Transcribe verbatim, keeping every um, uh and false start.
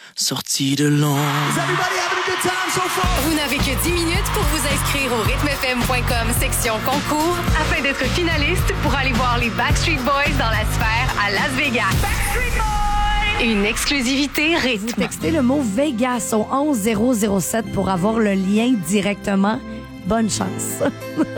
sorti de l'ombre. Vous n'avez que dix minutes pour vous inscrire au rythme f m point com section concours afin d'être finaliste pour aller voir les Backstreet Boys dans la sphère à Las Vegas. Backstreet Boys! Une exclusivité rythme. Vous textez le mot Vegas au onze zéro zéro sept pour avoir le lien directement. Bonne chance.